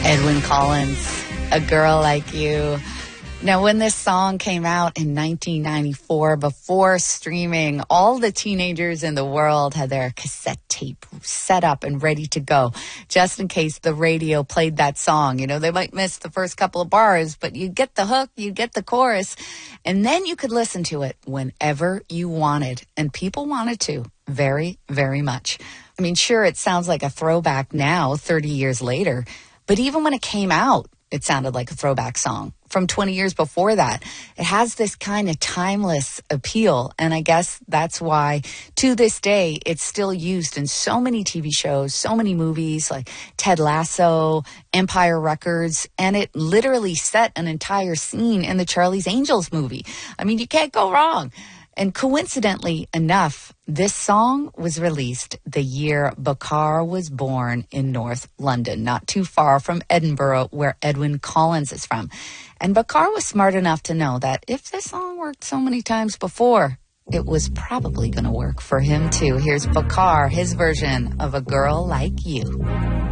Edwyn Collins, A Girl Like You. Now, when this song came out in 1994, before streaming, all the teenagers in the world had their cassette tape set up and ready to go, just in case the radio played that song. You know, they might miss the first couple of bars, but you get the hook, you get the chorus, and then you could listen to it whenever you wanted. And people wanted to, very, very much. I mean, sure, it sounds like a throwback now, 30 years later, but even when it came out, it sounded like a throwback song from 20 years before that. It has this kind of timeless appeal, and I guess that's why, to this day, it's still used in so many TV shows, so many movies like Ted Lasso, Empire Records, and it literally set an entire scene in the Charlie's Angels movie. I mean, you can't go wrong. And coincidentally enough, this song was released the year Bakar was born in North London, not too far from Edinburgh, where Edwyn Collins is from. And Bakar was smart enough to know that if this song worked so many times before, it was probably going to work for him too. Here's Bakar, his version of A Girl Like You.